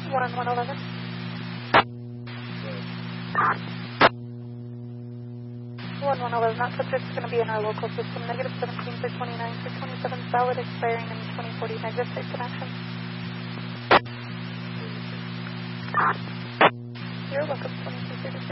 1-111. 1-111, that subject's going to be in our local system, negative 17 for 29 for 27 solid, expiring in 2040, negative 6 connection. You're welcome.